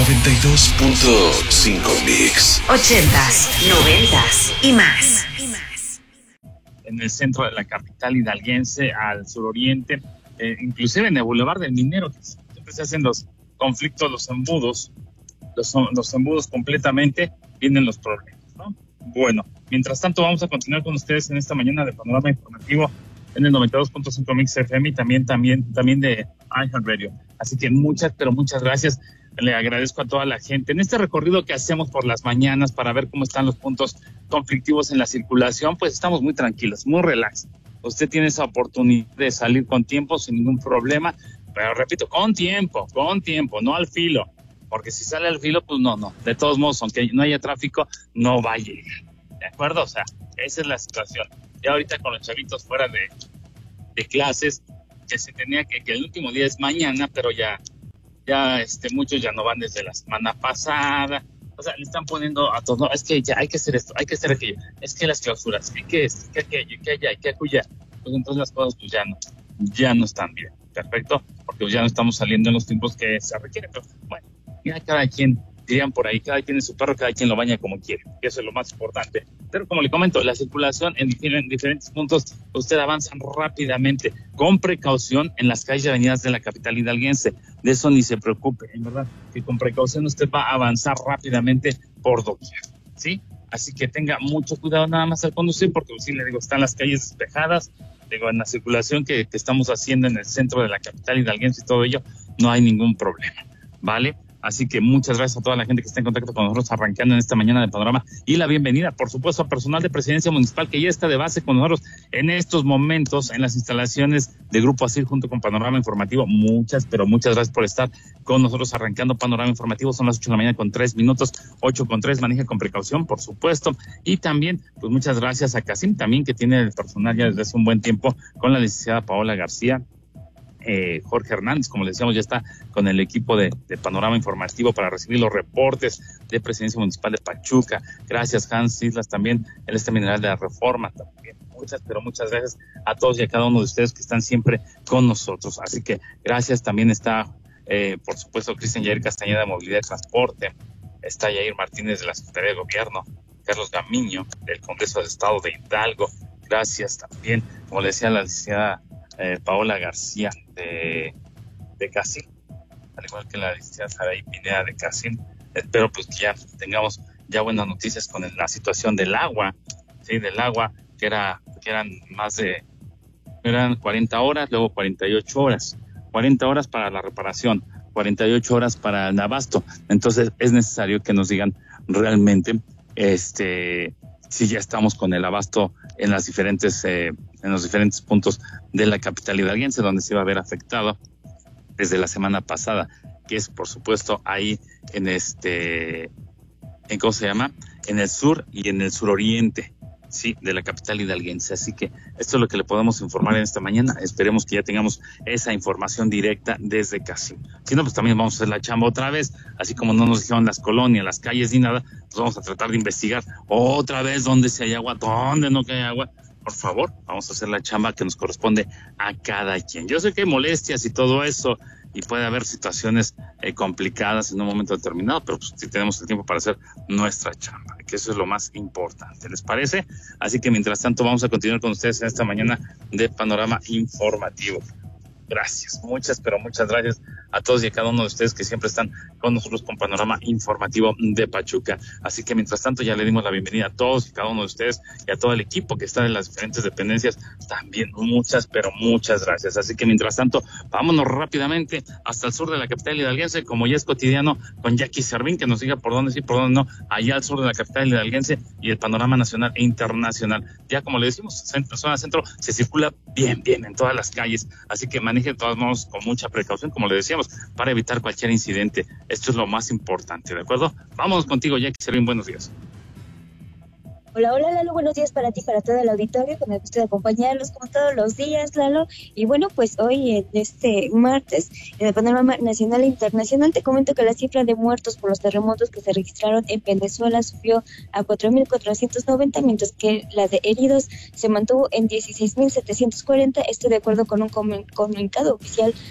92.5 Mix. 80s, 90s y más. En el centro de la capital hidalguense, al suroriente, inclusive en el Boulevard del Minero, que siempre se hacen los conflictos, los embudos completamente, vienen los problemas, ¿no? Bueno, mientras tanto vamos a continuar con ustedes en esta mañana de Panorama Informativo en el 92.5 Mix FM y también de iHeartRadio. Así que muchas gracias. Le agradezco a toda la gente en este recorrido que hacemos por las mañanas para ver cómo están los puntos conflictivos en la circulación. Pues estamos muy tranquilos, muy relax. Usted tiene esa oportunidad de salir con tiempo sin ningún problema, pero repito, con tiempo, no al filo, porque si sale al filo, pues no. De todos modos, aunque no haya tráfico, no va a llegar. ¿De acuerdo? O sea, esa es la situación. Ya ahorita con los chavitos fuera de clases, que se tenía que el último día es mañana, pero ya muchos ya no van desde la semana pasada. O sea, le están poniendo a todos, no, es que ya hay que hacer esto, hay que hacer aquello, es que las clausuras, que esto, que aquello, que allá, que acullá. Pues entonces las cosas pues ya no están bien. Perfecto, porque pues ya no estamos saliendo en los tiempos que se requieren. Pero bueno, ya cada quien, dirían por ahí, cada quien es su perro, cada quien lo baña como quiere, que eso es lo más importante. Pero como le comento, la circulación en diferentes puntos, usted avanza rápidamente, con precaución en las calles y avenidas de la capital hidalguense. De eso ni se preocupe, en verdad, que con precaución usted va a avanzar rápidamente por doquier, ¿sí? Así que tenga mucho cuidado nada más al conducir, porque sí le digo, están las calles despejadas, digo, en la circulación que estamos haciendo en el centro de la capital hidalguense y todo ello, no hay ningún problema, ¿vale? Así que muchas gracias a toda la gente que está en contacto con nosotros arrancando en esta mañana de Panorama, y la bienvenida, por supuesto, al personal de Presidencia Municipal que ya está de base con nosotros en estos momentos en las instalaciones de Grupo ASIR junto con Panorama Informativo. Muchas gracias por estar con nosotros arrancando Panorama Informativo. Son las 8 de la mañana con 3 minutos, 8:03, maneje con precaución, por supuesto. Y también, pues muchas gracias a Casim también, que tiene el personal ya desde hace un buen tiempo, con la licenciada Paola García. Jorge Hernández, como le decíamos, ya está con el equipo de Panorama Informativo para recibir los reportes de Presidencia Municipal de Pachuca. Gracias, Hans Islas, también el Mineral de la Reforma, también muchas gracias a todos y a cada uno de ustedes que están siempre con nosotros. Así que gracias. También está, por supuesto, Cristian Yair Castañeda de Movilidad y Transporte, está Yair Martínez de la Secretaría de Gobierno, Carlos Gamiño del Congreso del Estado de Hidalgo. Gracias también, como le decía la licenciada Paola García de Casim, al igual que la licenciada Saray Pineda de Casim. Espero pues que ya tengamos ya buenas noticias con la situación del agua, sí, que eran 40 horas, luego 48 horas, 40 horas para la reparación, 48 horas para el abasto. Entonces es necesario que nos digan realmente si ya estamos con el abasto en los diferentes puntos de la capital hidalguense, donde se iba a ver afectado desde la semana pasada, que es por supuesto ahí en ¿cómo se llama? En el sur y en el suroriente, sí, de la capital hidalguense. Así que esto es lo que le podemos informar en esta mañana. Esperemos que ya tengamos esa información directa desde Casim. Si no, pues también vamos a hacer la chamba otra vez, así como no nos dijeron las colonias, las calles ni nada, pues vamos a tratar de investigar otra vez dónde sí hay agua, dónde no hay agua. Por favor, vamos a hacer la chamba que nos corresponde a cada quien. Yo sé que hay molestias y todo eso, y puede haber situaciones complicadas en un momento determinado, pero pues sí tenemos el tiempo para hacer nuestra chamba, que eso es lo más importante, ¿les parece? Así que mientras tanto vamos a continuar con ustedes en esta mañana de Panorama Informativo. Gracias, muchas gracias a todos y a cada uno de ustedes que siempre están con nosotros con Panorama Informativo de Pachuca. Así que mientras tanto ya le dimos la bienvenida a todos y cada uno de ustedes y a todo el equipo que está en las diferentes dependencias. También muchas gracias. Así que mientras tanto, vámonos rápidamente hasta el sur de la capital hidalguense, como ya es cotidiano, con Jackie Servín, que nos diga por dónde sí, por dónde no, allá al sur de la capital hidalguense y el panorama nacional e internacional. Ya como le decimos, zona centro se circula bien en todas las calles, así que maneje de todos modos con mucha precaución, como le decíamos, para evitar cualquier incidente. Esto es lo más importante, ¿de acuerdo? Vámonos contigo, Jackie Servín, buenos días. Hola Lalo, buenos días para ti, para todo el auditorio, con el gusto de acompañarlos como todos los días, Lalo. Y bueno, pues hoy, este martes, en el panorama nacional e internacional, te comento que la cifra de muertos por los terremotos que se registraron en Venezuela subió a 4.490, mientras que la de heridos se mantuvo en 16.740, esto de acuerdo con un comunicado oficial